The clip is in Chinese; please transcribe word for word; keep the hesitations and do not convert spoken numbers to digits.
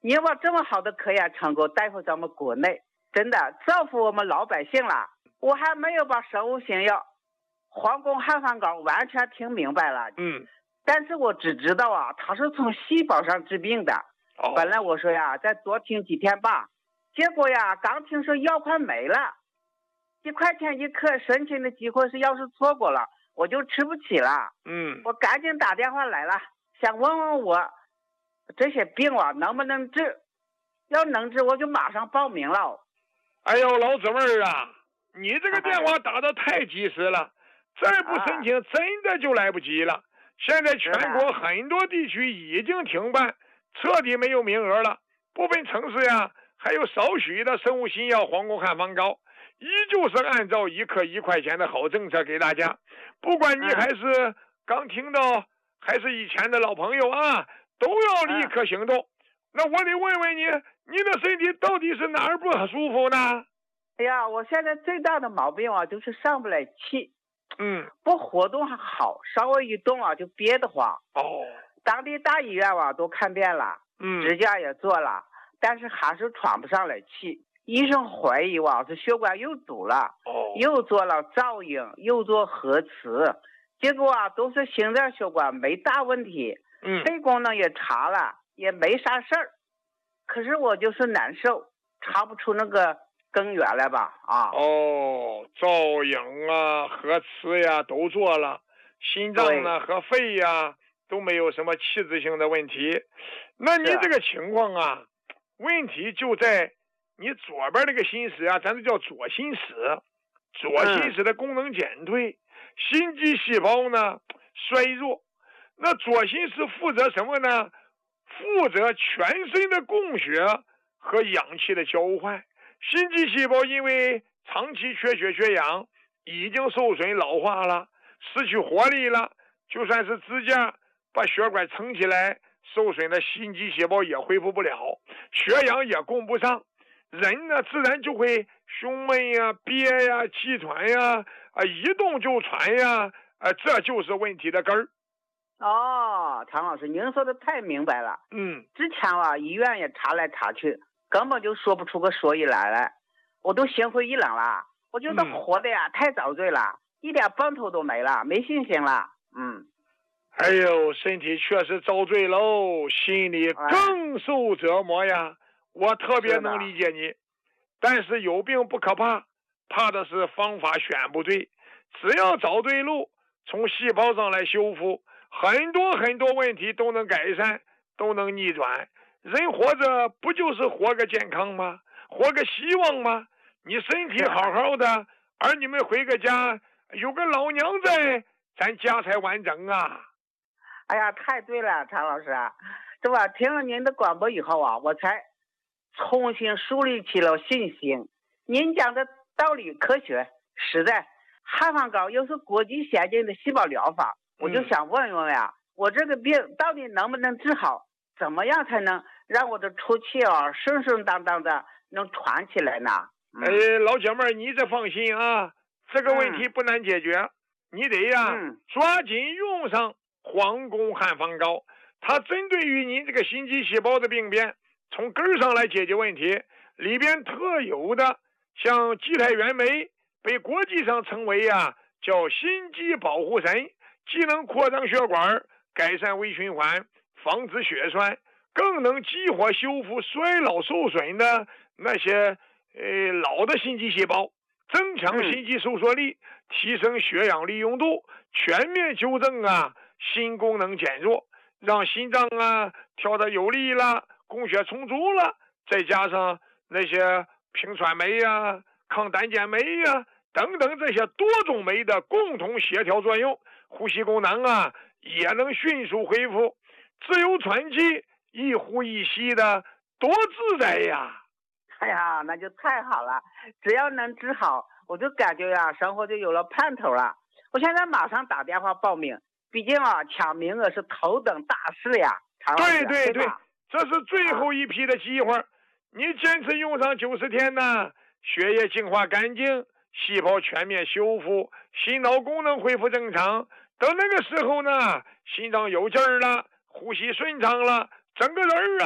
你把这么好的科研成果带回咱们国内，真的造福我们老百姓了。我还没有把生物新药黄宫汉方膏完全听明白了， 嗯， 但是我只知道啊，它是从细胞上治病的。 哦， 本来我说呀，再多听几天吧，结果呀，刚听说药快没了，几块钱一颗申请的机会是要是错过了，我就吃不起了。 嗯， 我赶紧打电话来了，想问问我这些病啊能不能治，要能治我就马上报名了。 哎呦，老姊妹儿啊，你这个电话打得太及时了，再不申请真的就来不及了。现在全国很多地区已经停办，彻底没有名额了。部分城市呀，还有少许的生物新药黄宫汉方膏，依旧是按照一克一块钱的好政策给大家。不管你还是刚听到，还是以前的老朋友啊，都要立刻行动。那我得问问你，你的身体到底是哪儿不舒服呢？ 哎呀，我现在最大的毛病啊，就是上不来气。 嗯， 不活动还好，稍微一动啊就憋得慌。 哦， 当地大医院啊都看遍了， 嗯， 支架也做了，但是还是喘不上来气。医生怀疑我是血管又堵了， 哦， 又做了造影，又做核磁，结果啊都是心脏血管没大问题， 嗯， 肺功能也查了，也没啥事儿。可是我就是难受，查不出那个根源来吧？啊， 哦，造影啊、核磁呀都做了，心脏呢和肺呀都没有什么器质性的问题。那你这个情况啊，问题就在你左边那个心室啊，咱这叫左心室，左心室的功能减退，嗯、心肌细胞呢衰弱。那左心室负责什么呢？负责全身的供血和氧气的交换。心肌细胞因为长期缺血缺氧，已经受损老化了，失去活力了。就算是支架把血管撑起来，受损的心肌细胞也恢复不了，血氧也供不上，人呢自然就会胸闷呀、憋呀、气喘呀，啊，一动就喘呀，啊，这就是问题的根儿。 哦，唐老师，您说的太明白了。 嗯， 之前啊，医院也查来查去，根本就说不出个所以然来，我都心灰意冷了。我觉得活的呀、嗯、太遭罪了，一点奔头都没了，没信心了。嗯， 哎呦，身体确实遭罪喽，心里更受折磨呀。哎、我特别能理解你，但是有病不可怕，怕的是方法选不对。只要找对路，从细胞上来修复，很多很多问题都能改善，都能逆转。人活着不就是活个健康吗？活个希望吗？你身体好好的，儿女们回个家，有个老娘在，咱家才完整啊。 哎呀，太对了，常老师啊，是吧？听了您的广播以后啊，我才重新树立起了信心。您讲的道理科学实在，汉方膏又是国际先进的细胞疗法，我就想问问呀、嗯，我这个病到底能不能治好？怎么样才能让我的出气啊顺顺当当的能传起来呢？ 嗯、哎，老姐妹儿，你这放心啊，这个问题不难解决。嗯、你得呀、嗯、抓紧用上黄宫汉方膏，它针对于你这个心肌细胞的病变，从根上来解决问题。里边特有的像基肽原酶，被国际上称为呀叫心肌保护神，既能扩张血管，改善微循环，防止血栓，更能激活修复衰老受损的那些呃老的心肌细胞，增强心肌收缩力，提升血氧利用度，全面纠正啊心功能减弱，让心脏啊跳得有力了，供血充足了，再加上那些平酸酶呀、抗胆碱酶呀等等这些多种酶的共同协调作用，呼吸功能啊也能迅速恢复，自由喘气，一呼一吸的，多自在呀！ 哎呀，那就太好了！只要能治好，我就感觉呀，生活就有了盼头了。我现在马上打电话报名，毕竟啊，抢名额是头等大事呀。 对对对，这是最后一批的机会，啊、你坚持用上九十天呢，血液净化干净，细胞全面修复，心脑功能恢复正常。等那个时候呢，心脏有劲儿了，呼吸顺畅了，整个人啊